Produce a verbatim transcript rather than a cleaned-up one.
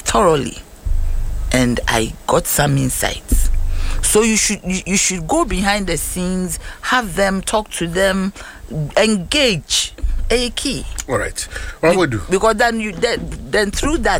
thoroughly, and I got some insights. So you should you, you should go behind the scenes, have them, talk to them, engage. A key. All right. What would do? Because then you then, then through that